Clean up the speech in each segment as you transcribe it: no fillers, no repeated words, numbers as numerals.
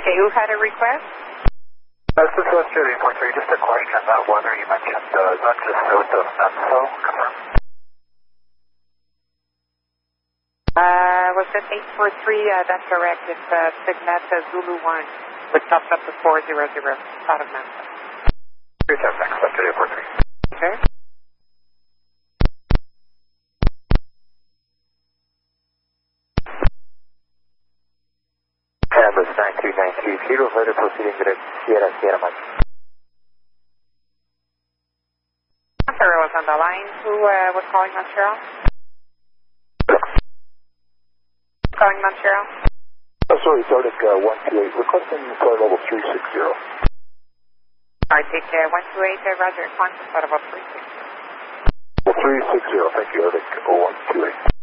Okay, who had a request? This is Australia 8.3. Just a question about weather. You mentioned not just south of Memso. Confirm. Was it 843? That's correct. It's Signet Zulu 1, which tops up to 400 out of Memso. 2 times next, Australia 8.3. Okay. Canvas 9293, Kilo Flighter proceeding to Sierra Sierra Mike. Sarah was on the line. Who was calling Montreal? Calling Montreal? Sorry, Zodic 128, requesting flight level 360. Alright, take 128, Roger, contact flight level 360. 360, thank you, Zodic 128.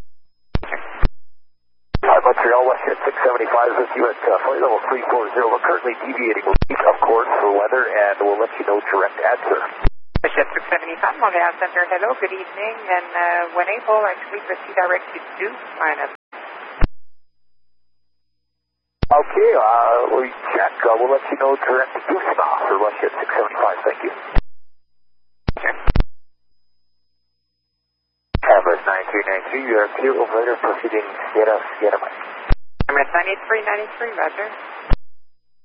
Montreal, WestJet 675 with you at flight level 340. We're currently deviating, of course, for weather, and we'll let you know direct answer. WestJet 675, Montreal Center, hello, good evening, and when able, actually proceed directly to minus. Okay, we check. We'll let you know direct to for WestJet 675, thank you. Okay. Canvas 9393, you are clear operator proceeding Sierra Sierra Mike. I'm at 9393, Roger.